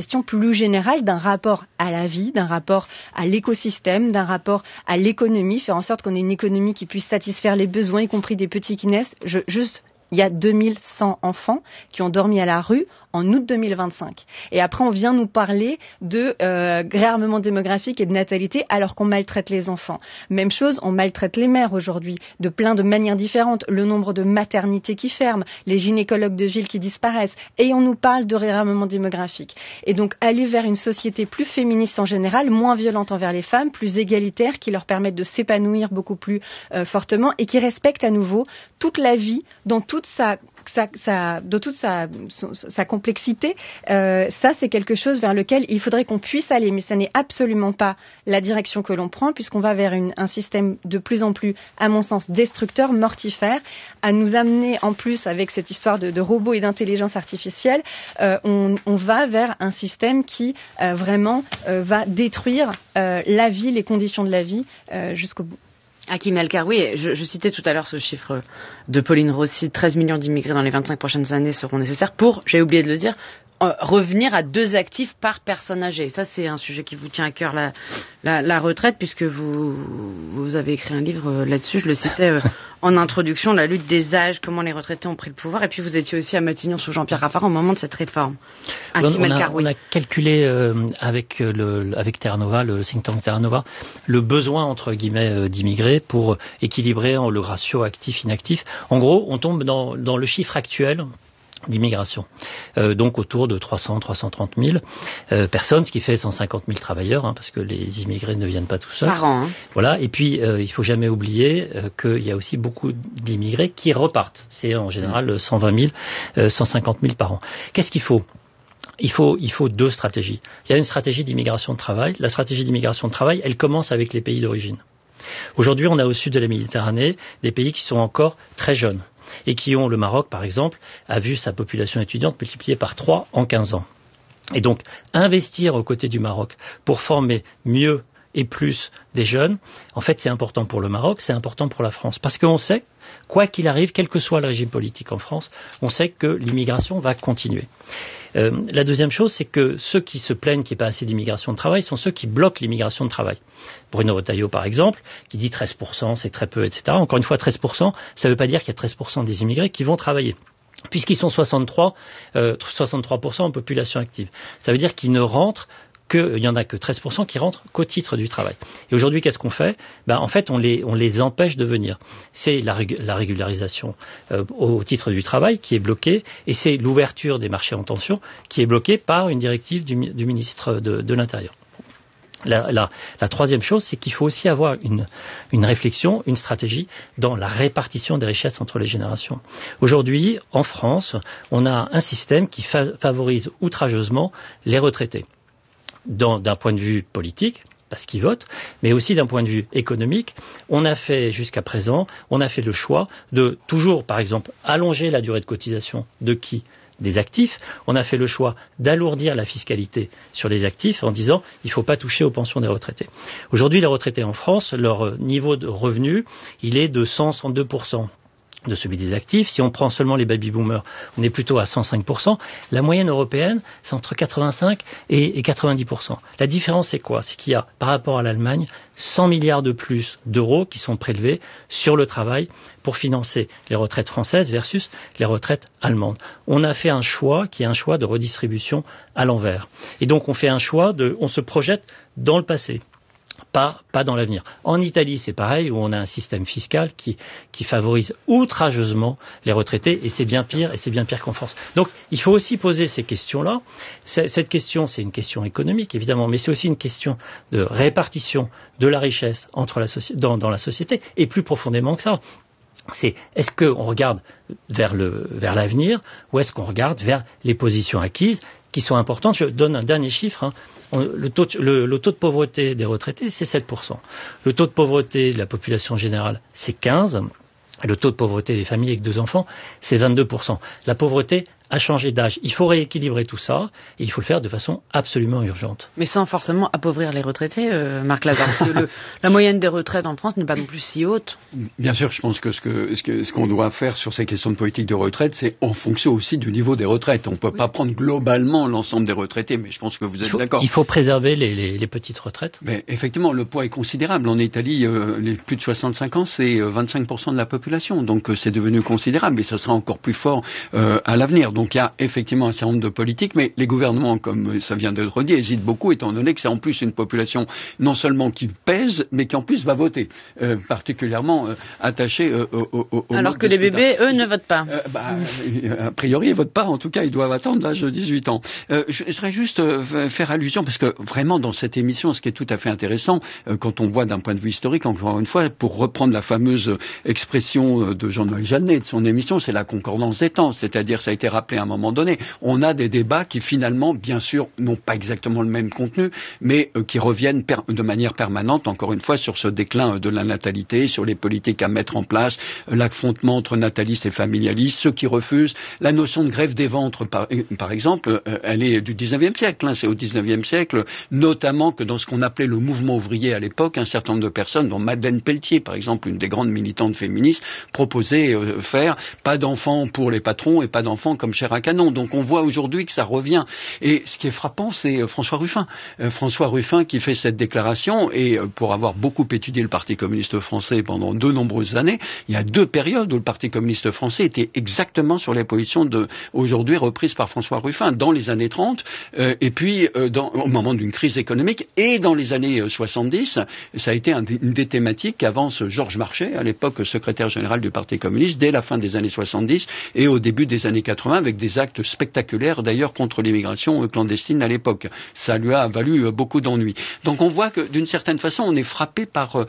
question plus générale d'un rapport à la vie, d'un rapport à l'écosystème, d'un rapport à l'économie, faire en sorte qu'on ait une économie qui puisse satisfaire les besoins, y compris des petits qui naissent. Il y a 2100 enfants qui ont dormi à la rue en août 2025. Et après, on vient nous parler de réarmement démographique et de natalité alors qu'on maltraite les enfants. Même chose, on maltraite les mères aujourd'hui de plein de manières différentes. Le nombre de maternités qui ferment, les gynécologues de ville qui disparaissent. Et on nous parle de réarmement démographique. Et donc, aller vers une société plus féministe en général, moins violente envers les femmes, plus égalitaire, qui leur permette de s'épanouir beaucoup plus fortement et qui respecte à nouveau toute la vie dans toute sa complexité, ça c'est quelque chose vers lequel il faudrait qu'on puisse aller, mais ça n'est absolument pas la direction que l'on prend, puisqu'on va vers un système de plus en plus, à mon sens, destructeur, mortifère, à nous amener en plus avec cette histoire de robots et d'intelligence artificielle, on va vers un système qui vraiment va détruire la vie, les conditions de la vie jusqu'au bout. Hakim El-Karoui, je citais tout à l'heure ce chiffre de Pauline Rossi, 13 millions d'immigrés dans les 25 prochaines années seront nécessaires pour, j'ai oublié de le dire, revenir à 2 actifs par personne âgée. Ça, c'est un sujet qui vous tient à cœur, la retraite, puisque vous avez écrit un livre là-dessus, je le citais en introduction, la lutte des âges, comment les retraités ont pris le pouvoir, et puis vous étiez aussi à Matignon sous Jean-Pierre Raffarin au moment de cette réforme. On a calculé avec Terra Nova, le think tank Terra Nova, le besoin, entre guillemets, d'immigrés pour équilibrer le ratio actif-inactif. En gros, on tombe dans le chiffre actuel d'immigration. Donc autour de 330 000 personnes, ce qui fait 150 000 travailleurs, parce que les immigrés ne viennent pas tout seuls. Par an. Voilà. Et puis, il faut jamais oublier qu'il y a aussi beaucoup d'immigrés qui repartent. C'est en général 120 000, 150 000 par an. Qu'est-ce qu'il faut ? Il faut 2 stratégies. Il y a une stratégie d'immigration de travail. La stratégie d'immigration de travail, elle commence avec les pays d'origine. Aujourd'hui, on a au sud de la Méditerranée des pays qui sont encore très jeunes et qui ont, le Maroc par exemple, a vu sa population étudiante multipliée par 3 en 15 ans. Et donc, investir aux côtés du Maroc pour former mieux et plus des jeunes, en fait, c'est important pour le Maroc, c'est important pour la France. Parce qu'on sait, quoi qu'il arrive, quel que soit le régime politique en France, on sait que l'immigration va continuer. La deuxième chose, c'est que ceux qui se plaignent qu'il n'y ait pas assez d'immigration de travail sont ceux qui bloquent l'immigration de travail. Bruno Retailleau, par exemple, qui dit 13%, c'est très peu, etc. Encore une fois, 13%, ça ne veut pas dire qu'il y a 13% des immigrés qui vont travailler. Puisqu'ils sont 63% en population active. Ça veut dire qu'ils ne rentrent qu'il n'y en a que 13% qui rentrent qu'au titre du travail. Et aujourd'hui, qu'est-ce qu'on fait ? En fait, on les empêche de venir. C'est la régularisation au titre du travail qui est bloquée, et c'est l'ouverture des marchés en tension qui est bloquée par une directive du ministre de l'Intérieur. La troisième chose, c'est qu'il faut aussi avoir une réflexion, une stratégie dans la répartition des richesses entre les générations. Aujourd'hui, en France, on a un système qui favorise outrageusement les retraités. D'un point de vue politique, parce qu'ils votent, mais aussi d'un point de vue économique, on a fait jusqu'à présent, on a fait le choix de toujours, par exemple, allonger la durée de cotisation de qui ? Des actifs. On a fait le choix d'alourdir la fiscalité sur les actifs en disant il ne faut pas toucher aux pensions des retraités. Aujourd'hui, les retraités en France, leur niveau de revenu, il est de 102% de celui des actifs. Si on prend seulement les baby-boomers, on est plutôt à 105%. La moyenne européenne, c'est entre 85 et 90%. La différence, c'est quoi ? C'est qu'il y a, par rapport à l'Allemagne, 100 milliards de plus d'euros qui sont prélevés sur le travail pour financer les retraites françaises versus les retraites allemandes. On a fait un choix qui est un choix de redistribution à l'envers. Et donc, on fait un choix on se projette dans le passé. Pas dans l'avenir. En Italie, c'est pareil, où on a un système fiscal qui favorise outrageusement les retraités, et c'est bien pire qu'en France. Donc, il faut aussi poser ces questions-là. Cette question, c'est une question économique, évidemment, mais c'est aussi une question de répartition de la richesse dans la société, et plus profondément que ça. C'est est-ce qu'on regarde vers l'avenir, ou est-ce qu'on regarde vers les positions acquises qui sont importantes. Je donne un dernier chiffre. Le taux de pauvreté des retraités, c'est 7%. Le taux de pauvreté de la population générale, c'est 15%. Et le taux de pauvreté des familles avec 2 enfants, c'est 22%. La pauvreté à changer d'âge. Il faut rééquilibrer tout ça et il faut le faire de façon absolument urgente. Mais sans forcément appauvrir les retraités, Marc Lazare, parce que la moyenne des retraites en France n'est pas non plus si haute. Bien sûr, je pense que ce qu'on doit faire sur ces questions de politique de retraite, c'est en fonction aussi du niveau des retraites. On ne peut pas prendre globalement l'ensemble des retraités, mais je pense que vous êtes d'accord. Il faut préserver les petites retraites. Mais effectivement, le poids est considérable. En Italie, les plus de 65 ans, c'est 25% de la population. Donc c'est devenu considérable et ce sera encore plus fort à l'avenir. Donc il y a effectivement un certain nombre de politiques, mais les gouvernements, comme ça vient d'être dit, hésitent beaucoup, étant donné que c'est en plus une population non seulement qui pèse, mais qui en plus va voter, particulièrement attachée au alors que les bébés, eux, ne votent pas. A priori, ils votent pas. En tout cas, ils doivent attendre l'âge de 18 ans. Je voudrais juste faire allusion, parce que vraiment, dans cette émission, ce qui est tout à fait intéressant, quand on voit d'un point de vue historique, encore une fois, pour reprendre la fameuse expression de Jean-Noël Jeannet de son émission, c'est la concordance des temps. C'est-à-dire, ça a été rappelé à un moment donné, on a des débats qui finalement, bien sûr, n'ont pas exactement le même contenu, mais qui reviennent de manière permanente, encore une fois, sur ce déclin de la natalité, sur les politiques à mettre en place, l'affrontement entre natalistes et familialistes, ceux qui refusent. La notion de grève des ventres, par exemple, elle est du 19e siècle. C'est au 19e siècle, notamment que dans ce qu'on appelait le mouvement ouvrier à l'époque, un certain nombre de personnes, dont Madeleine Pelletier, par exemple, une des grandes militantes féministes, proposait faire pas d'enfants pour les patrons et pas d'enfants comme chair à canon. Donc on voit aujourd'hui que ça revient. Et ce qui est frappant, c'est François Ruffin. François Ruffin qui fait cette déclaration, et pour avoir beaucoup étudié le Parti communiste français pendant de nombreuses années, il y a 2 périodes où le Parti communiste français était exactement sur les positions aujourd'hui reprises par François Ruffin, dans les années 30, et puis au moment d'une crise économique, et dans les années 70, ça a été une des thématiques qu'avance Georges Marchais, à l'époque secrétaire général du Parti communiste, dès la fin des années 70 et au début des années 80, avec des actes spectaculaires d'ailleurs contre l'immigration clandestine à l'époque. Ça lui a valu beaucoup d'ennuis. Donc on voit que d'une certaine façon, on est frappé par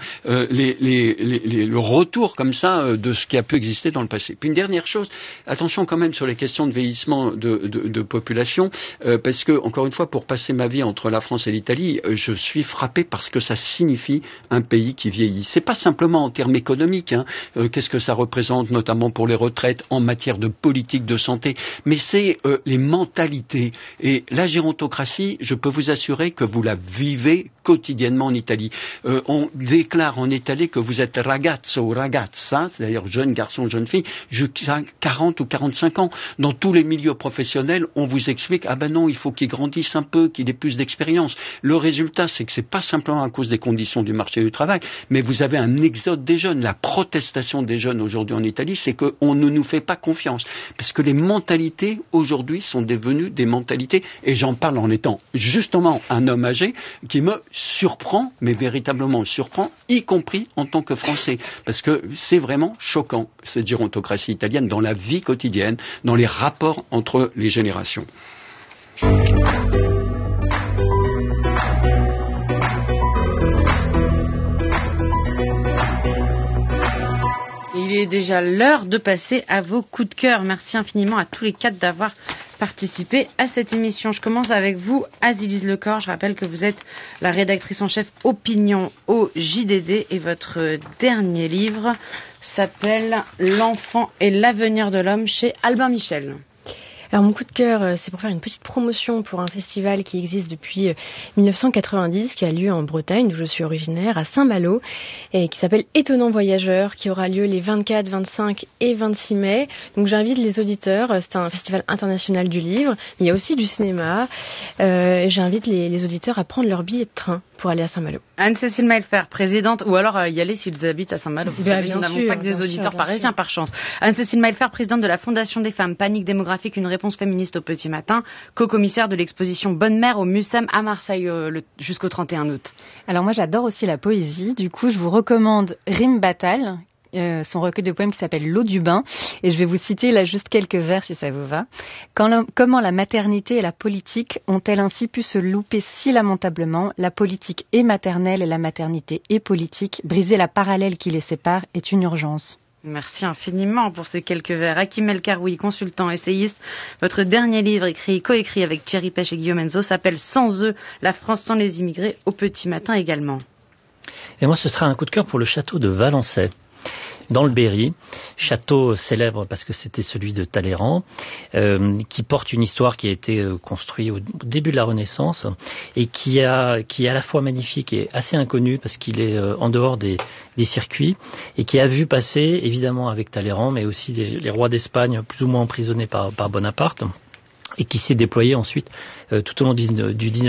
le retour comme ça de ce qui a pu exister dans le passé. Puis une dernière chose, attention quand même sur les questions de vieillissement de population, parce que, encore une fois, pour passer ma vie entre la France et l'Italie, je suis frappé parce que ça signifie un pays qui vieillit. C'est pas simplement en termes économiques, qu'est-ce que ça représente, notamment pour les retraites, en matière de politique de santé, mais c'est les mentalités. Et la gérontocratie, je peux vous assurer que vous la vivez quotidiennement en Italie. On déclare en Italie que vous êtes ragazzo ou ragazza, c'est-à-dire jeune garçon, jeune fille, jusqu'à 40 ou 45 ans. Dans tous les milieux professionnels, on vous explique, ah ben non, il faut qu'il grandisse un peu, qu'il ait plus d'expérience. Le résultat, c'est que c'est pas simplement à cause des conditions du marché du travail, mais vous avez un exode des jeunes. La protestation des jeunes aujourd'hui en Italie, c'est qu'on ne nous fait pas confiance. Parce que les mentalités, aujourd'hui, sont devenues des mentalités, et j'en parle en étant justement un homme âgé, qui me surprend, mais véritablement surprend, y compris en tant que Français. Parce que c'est vraiment choquant, cette gérontocratie italienne, dans la vie quotidienne, dans les rapports entre les générations. Il est déjà l'heure de passer à vos coups de cœur. Merci infiniment à tous les 4 d'avoir participé à cette émission. Je commence avec vous, Azilise Lecor. Je rappelle que vous êtes la rédactrice en chef opinion au JDD et votre dernier livre s'appelle L'enfant et l'avenir de l'homme chez Albin Michel. Alors mon coup de cœur, c'est pour faire une petite promotion pour un festival qui existe depuis 1990, qui a lieu en Bretagne, d'où je suis originaire, à Saint-Malo, et qui s'appelle Étonnant Voyageur, qui aura lieu les 24, 25 et 26 mai. Donc j'invite les auditeurs, c'est un festival international du livre, mais il y a aussi du cinéma. J'invite les auditeurs à prendre leur billet de train pour aller à Saint-Malo. Anne-Cécile Maillefer, présidente, ou alors y aller s'ils habitent à Saint-Malo. Nous n'avons pas que des auditeurs parisiens par chance. Anne-Cécile Maillefer, présidente de la Fondation des femmes, Panique démographique, une réponse féministe au petit matin, co-commissaire de l'exposition Bonne Mère au Mucem à Marseille jusqu'au 31 août. Alors moi j'adore aussi la poésie, du coup je vous recommande Rime Batal, son recueil de poèmes qui s'appelle L'eau du bain, et je vais vous citer là juste quelques vers si ça vous va. Comment la maternité et la politique ont-elles ainsi pu se louper si lamentablement? La politique est maternelle et la maternité est politique. Briser la parallèle qui les sépare est une urgence. Merci infiniment pour ces quelques vers. Hakim El Karoui, consultant, essayiste. Votre dernier livre, coécrit avec Thierry Pêche et Guillaume Enzo, s'appelle Sans eux, la France sans les immigrés, au petit matin également. Et moi, ce sera un coup de cœur pour le château de Valençay. dans le Berry, château célèbre parce que c'était celui de Talleyrand, qui porte une histoire qui a été construite au début de la Renaissance et qui est à la fois magnifique et assez inconnu parce qu'il est en dehors des circuits et qui a vu passer, évidemment avec Talleyrand, mais aussi les rois d'Espagne plus ou moins emprisonnés par Bonaparte, et qui s'est déployé ensuite tout au long du 19e